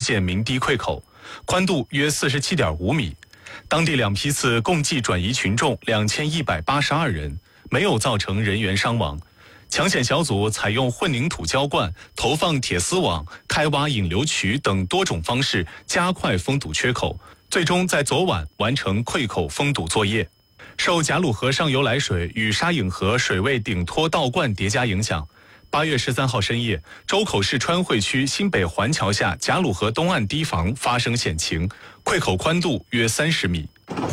建鸣堤溃口，宽度约47.5米。当地2批次共计转移群众2182人，没有造成人员伤亡。抢险小组采用混凝土浇灌、投放铁丝网、开挖引流渠等多种方式加快封堵缺口，最终在昨晚完成溃口封堵作业。受贾鲁河上游来水与沙引河水位顶托倒灌叠加影响，8月13号深夜，周口市川汇区新北环桥下贾鲁河东岸堤防发生险情，溃口宽度约30米。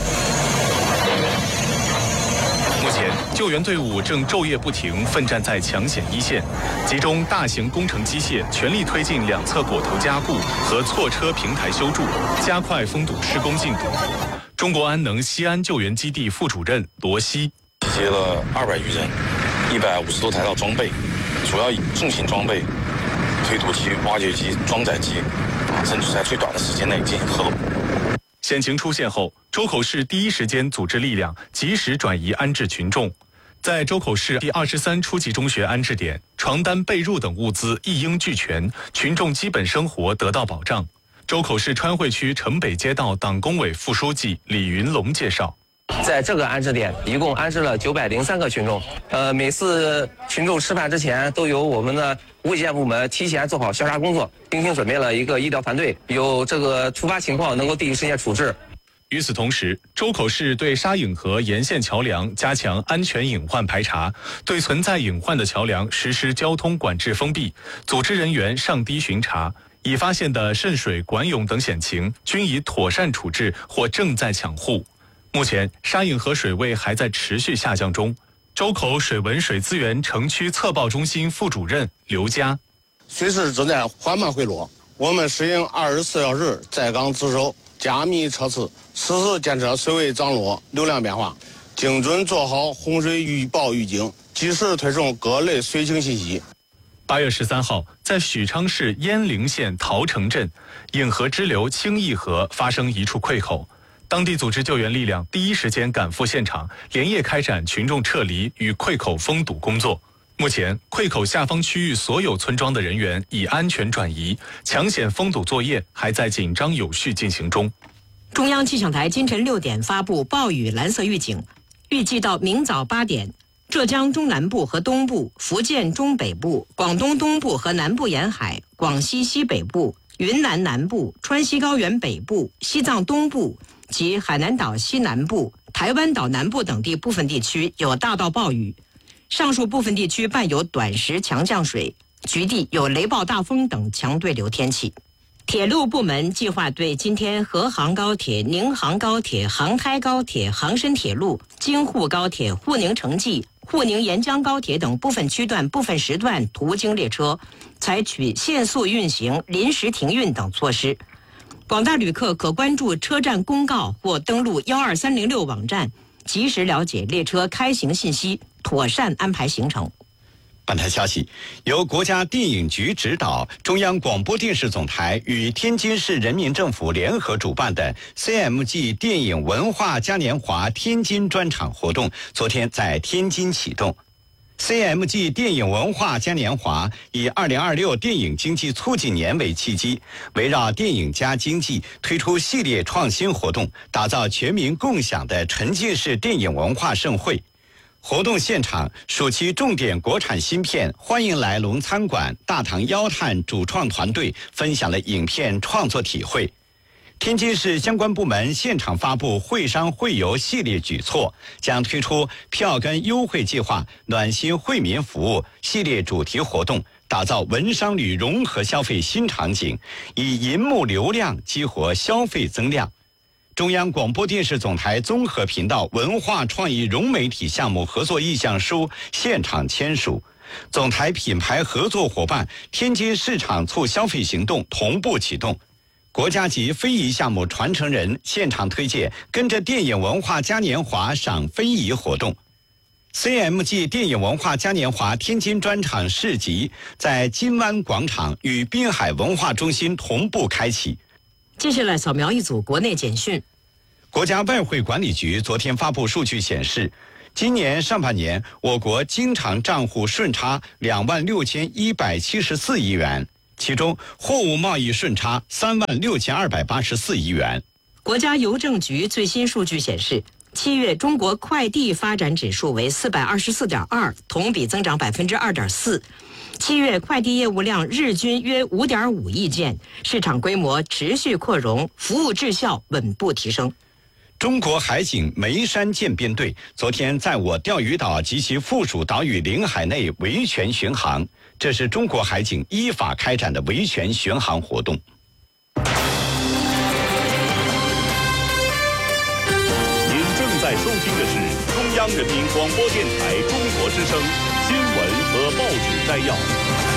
目前，救援队伍正昼夜不停奋战在抢险一线，集中大型工程机械全力推进两侧果头加固和错车平台修筑，加快封堵施工进度。中国安能西安救援基地副主任罗西： 集结了200余人，150多台到装备，主要以重型装备、推土机、挖掘机、装载机，争取在最短的时间内进行克服。 险情出现后，周口市第一时间组织力量，及时转移安置群众。在周口市第23初级中学安置点，床单、被褥等物资一应俱全，群众基本生活得到保障。周口市川汇区城北街道党工委副书记李云龙介绍， 在这个安置点一共安置了903个群众。每次群众吃饭之前，都由我们的无卫健部门提前做好消杀工作，精心准备了一个医疗团队，有这个突发情况能够第一时间处置。 与此同时，周口市对沙引河沿线桥梁加强安全隐患排查，对存在隐患的桥梁实施交通管制封闭，组织人员上堤巡查。已发现的渗水、管涌等险情均已妥善处置或正在抢护。目前，沙引河水位还在持续下降中。周口水文水资源城区测报中心副主任刘佳： 水势正在缓慢回落，我们实行24小时在岗值守，加密测试，实时监测水位涨落、流量变化，精准做好洪水预报预警，及时推送各类水情信息。 8月13号，在许昌市鄢陵县桃城镇，引河支流清义河发生一处溃口，当地组织救援力量第一时间赶赴现场，连夜开展群众撤离与溃口封堵工作。目前，溃口下方区域所有村庄的人员已安全转移，抢险封堵作业还在紧张有序进行中。 中央气象台今晨6点发布暴雨蓝色预警，预计到明早8点。浙江中南部和东部、福建中北部、广东东部和南部沿海、广西西北部、云南南部、川西高原北部、西藏东部及海南岛西南部、台湾岛南部等地部分地区有大到暴雨，上述部分地区伴有短时强降水，局地有雷暴大风等强对流天气。铁路部门计划对今天河杭高铁、宁杭高铁、杭开高铁、杭深铁路、京沪高铁、沪宁城际、沪宁沿江高铁等部分区段、部分时段途经列车，采取限速运行、临时停运等措施。广大旅客可关注车站公告或登录12306网站，及时了解列车开行信息，妥善安排行程。 本台消息，由国家电影局指导，中央广播电视总台与天津市人民政府联合主办的 CMG 电影文化嘉年华天津专场活动，昨天在天津启动。CMG 电影文化嘉年华以2026电影经济促进年为契机，围绕电影加经济推出系列创新活动，打造全民共享的沉浸式电影文化盛会。活动现场，暑期重点国产新片《欢迎来龙餐馆》大唐妖探主创团队分享了影片创作体会。天津市相关部门现场发布会商会游系列举措，将推出票根优惠计划、暖心惠民服务系列主题活动，打造文商旅融合消费新场景，以银幕流量激活消费增量。中央广播电视总台综合频道文化创意融媒体项目合作意向书现场签署，总台品牌合作伙伴天津市场促消费行动同步启动，国家级非遗项目传承人现场推介跟着电影文化嘉年华赏非遗活动。CMG 电影文化嘉年华天津专场市集在金湾广场与滨海文化中心同步开启。 接下来扫描一组国内简讯。 国家外汇管理局昨天发布数据显示，今年上半年我国经常账户顺差26174亿元， 其中货物贸易顺差36284亿元。 国家邮政局最新数据显示，7月中国快递发展指数为424.2，同比增长2.4%。7月快递业务量日均约5.5亿件，市场规模持续扩容，服务质效稳步提升。 中国海警眉山舰编队昨天在我钓鱼岛及其附属岛屿领海内维权巡航，这是中国海警依法开展的维权巡航活动。 您正在收听的是中央人民广播电台中国之声新闻和报纸摘要。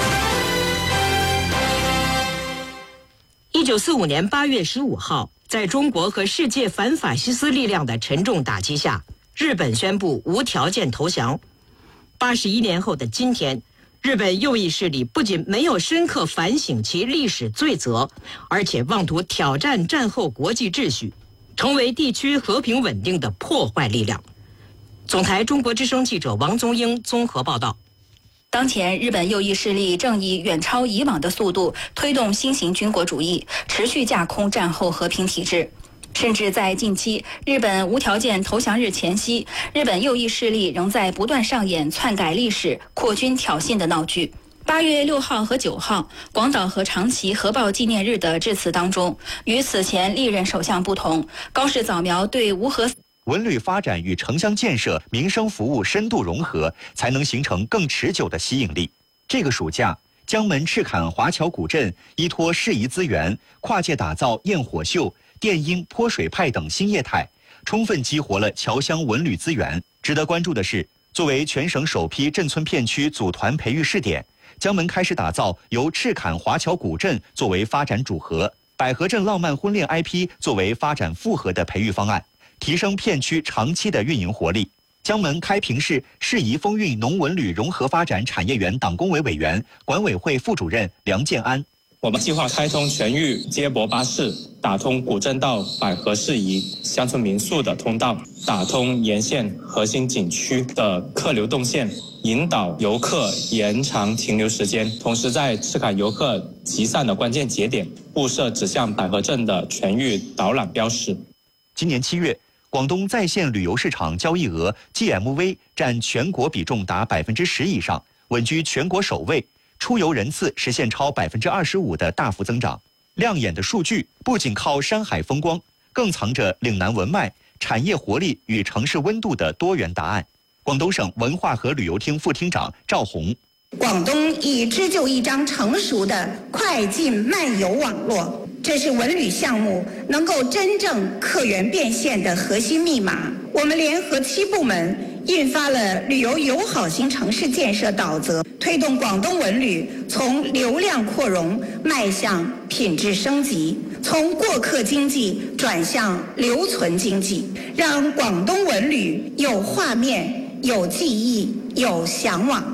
1945年8月15号，在中国和世界反法西斯力量的沉重打击下，日本宣布无条件投降。81年后的今天，日本右翼势力不仅没有深刻反省其历史罪责，而且妄图挑战战后国际秩序，成为地区和平稳定的破坏力量。总台中国之声记者王宗英综合报道。 当前，日本右翼势力正以远超以往的速度推动新型军国主义，持续架空战后和平体制。甚至在近期日本无条件投降日前夕，日本右翼势力仍在不断上演篡改历史、扩军挑衅的闹剧。8月6号和9号，广岛和长崎核爆纪念日的致辞当中，与此前历任首相不同，高市早苗对无核文旅发展与城乡建设、民生服务深度融合，才能形成更持久的吸引力。这个暑假，江门赤坎华侨古镇依托适宜资源，跨界打造焰火秀、电音泼水派等新业态，充分激活了侨乡文旅资源。值得关注的是，作为全省首批镇村片区组团培育试点，江门开始打造由赤坎华侨古镇作为发展主核，百合镇浪漫婚恋 IP 作为发展复合的培育方案，提升片区长期的运营活力。江门开平市适宜风韵农文旅融合发展产业园党工委委员、管委会副主任梁建安。 我们计划开通全域接驳巴士，打通古镇到百合适宜乡村民宿的通道，打通沿线核心景区的客流动线，引导游客延长停留时间。同时，在赤坎游客集散的关键节点，布设指向百合镇的全域导览标识。 今年7月，广东在线旅游市场交易额 GMV 占全国比重达10%以上，稳居全国首位。出游人次实现超25%的大幅增长。亮眼的数据不仅靠山海风光，更藏着岭南文脉、产业活力与城市温度的多元答案。广东省文化和旅游厅副厅长赵红。 广东已织就一张成熟的快进慢游网络，这是文旅项目能够真正客源变现的核心密码。我们联合7部门印发了旅游友好型城市建设导则，推动广东文旅从流量扩容迈向品质升级，从过客经济转向留存经济，让广东文旅有画面、有记忆、有向往。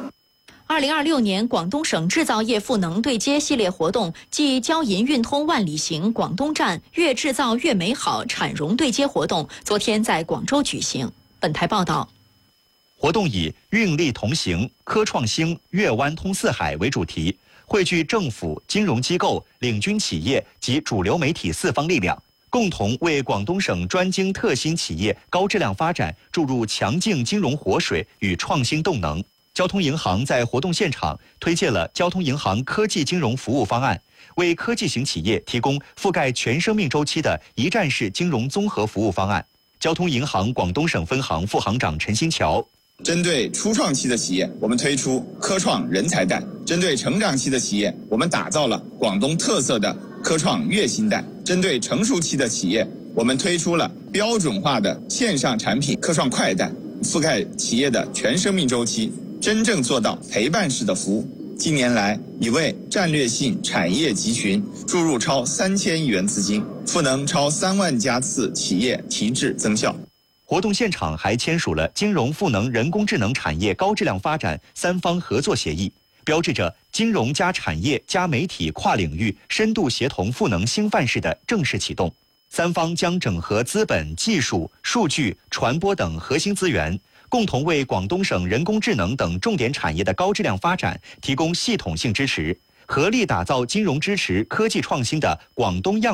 2026年广东省制造业赋能对接系列活动暨交银运通万里行广东站越制造越美好产融对接活动昨天在广州举行。本台报道， 活动以运力同行、科创兴、粤湾通四海为主题，汇聚政府、金融机构、领军企业及主流媒体4方力量，共同为广东省专精特新企业高质量发展注入强劲金融活水与创新动能。交通银行在活动现场推介了交通银行科技金融服务方案，为科技型企业提供覆盖全生命周期的一站式金融综合服务方案。交通银行广东省分行副行长陈新桥。 针对初创期的企业，我们推出科创人才贷；针对成长期的企业，我们打造了广东特色的科创月薪贷；针对成熟期的企业，我们推出了标准化的线上产品科创快贷，覆盖企业的全生命周期，真正做到陪伴式的服务。近年来，已为战略性产业集群注入超3000亿元资金，赋能超3万家次企业提质增效。 活动现场还签署了金融赋能人工智能产业高质量发展3方合作协议，标志着金融加产业加媒体跨领域深度协同赋能新范式的正式启动。3方将整合资本、技术、数据、传播等核心资源，共同为广东省人工智能等重点产业的高质量发展提供系统性支持， 合力打造金融支持、科技创新的广东样